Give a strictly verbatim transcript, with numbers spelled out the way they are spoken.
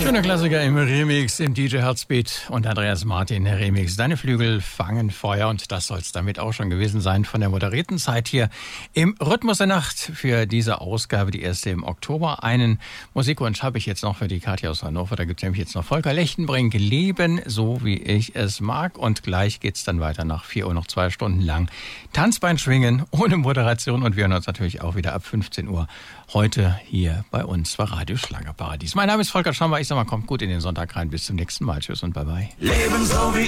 Schöner Klassiker im Remix, im D J Herzbeat und Andreas Martin Remix. Deine Flügel fangen Feuer und das soll es damit auch schon gewesen sein von der moderierten Zeit hier im Rhythmus der Nacht für diese Ausgabe, die erste im Oktober. Einen Musikwunsch habe ich jetzt noch für die Katja aus Hannover. Da gibt es nämlich jetzt noch Volker Lechtenbrink, Leben so wie ich es mag. Und gleich geht es dann weiter nach vier Uhr noch zwei Stunden lang Tanzbein schwingen ohne Moderation. Und wir hören uns natürlich auch wieder ab fünfzehn Uhr heute hier bei uns bei Radio Schlagerparadies. Mein Name ist Volker Schrammer. Ich sag mal, kommt gut in den Sonntag rein. Bis zum nächsten Mal. Tschüss und bye bye. Leben so wie